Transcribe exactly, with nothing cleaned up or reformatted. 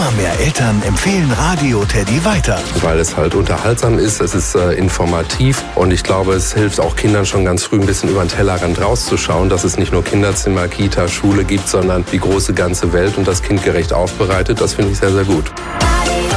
Immer mehr Eltern empfehlen Radio Teddy weiter. Weil es halt unterhaltsam ist, es ist äh, informativ und ich glaube, es hilft auch Kindern schon ganz früh ein bisschen über den Tellerrand rauszuschauen, dass es nicht nur Kinderzimmer, Kita, Schule gibt, sondern die große ganze Welt und das kindgerecht aufbereitet. Das finde ich sehr, sehr gut.